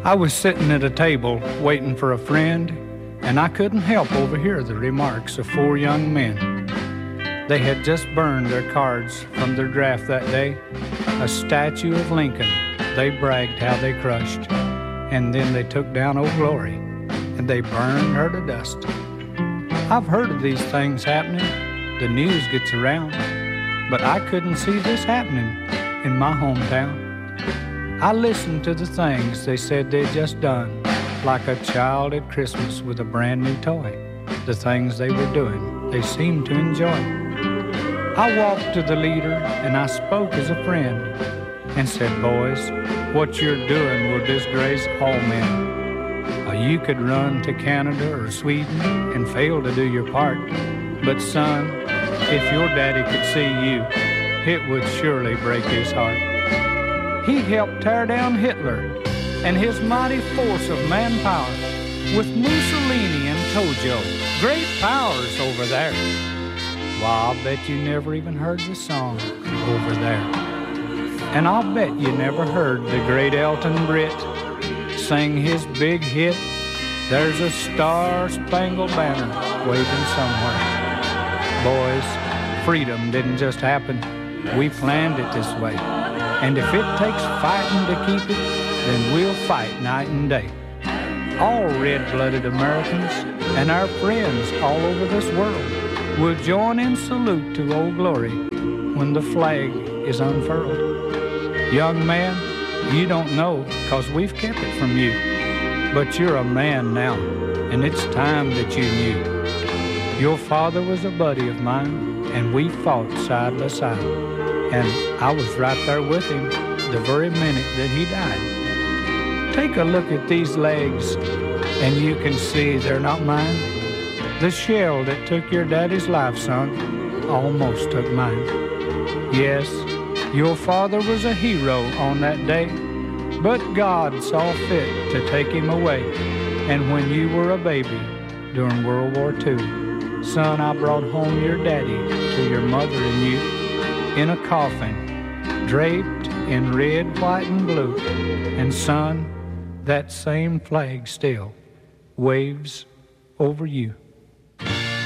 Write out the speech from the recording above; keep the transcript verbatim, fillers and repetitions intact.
I was sitting at a table waiting for a friend, and I couldn't help overhear the remarks of four young men. They had just burned their cards from their draft that day. A statue of Lincoln they bragged how they crushed, and then they took down Old Glory, and they burned her to dust. I've heard of these things happening. The news gets around, but I couldn't see this happening in my hometown. I listened to the things they said they'd just done, like a child at Christmas with a brand new toy. The things they were doing, they seemed to enjoy. I walked to the leader and I spoke as a friend and said, boys, what you're doing will disgrace all men. Uh, you could run to Canada or Sweden and fail to do your part, but son, if your daddy could see you, it would surely break his heart. He helped tear down Hitler and his mighty force of manpower with Mussolini and Tojo, great powers over there. Well, I'll bet you never even heard the song Over There. And I'll bet you never heard the great Elton Britt sing his big hit, There's a Star-Spangled Banner Waving Somewhere. Boys, freedom didn't just happen. We planned it this way. And if it takes fighting to keep it, then we'll fight night and day. All red-blooded Americans and our friends all over this world will join in salute to Old Glory when the flag is unfurled. Young man, you don't know because we've kept it from you, but you're a man now, and it's time that you knew. Your father was a buddy of mine, and we fought side by side. And I was right there with him the very minute that he died. Take a look at these legs, and you can see they're not mine. The shell that took your daddy's life, son, almost took mine. Yes, your father was a hero on that day, but God saw fit to take him away. And when you were a baby during World War Two, son, I brought home your daddy to your mother and you, in a coffin, draped in red, white, and blue. And son, that same flag still waves over you.